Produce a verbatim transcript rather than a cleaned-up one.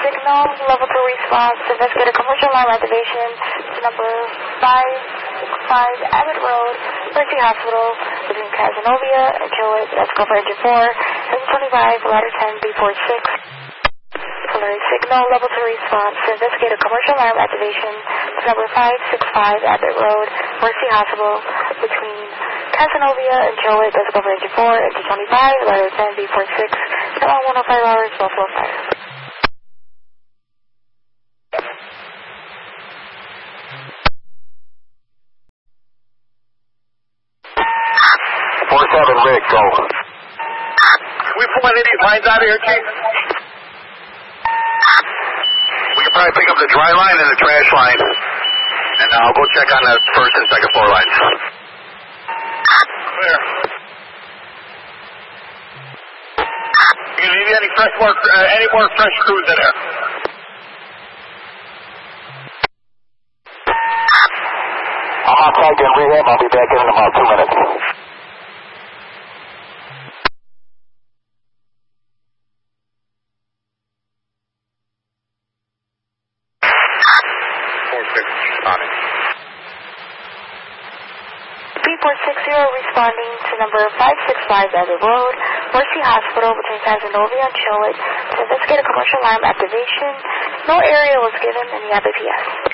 signal, level two response, investigate a commercial alarm activation to number five five Abbott Road, Mercy Hospital, between Cazenovia and Joliet, that's Gopher Engine four, seven twenty-five, ladder ten, B forty-six. Preliminary signal, level two response, to investigate a commercial alarm activation to number five six five Abbott Road, Mercy Hospital, between Cazenovia and Joliet, that's Gopher Engine four, Engine twenty-five, ladder ten, B forty-six, seven one oh five hours, Buffalo Fire. four seven Rick, go. Can we pull any of these lines out of here, Chief? We can probably pick up the dry line and the trash line. And I'll go check on the first and second floor lines. Clear. You need any fresh more, uh, any more fresh crews in there? I'm outside getting rehab. I'll be back in in about two minutes. B four sixty responding to number five six five Abbott Road, Mercy Hospital, between Cazenovia and Joliet, to investigate a commercial alarm activation. No area was given in the I B P S.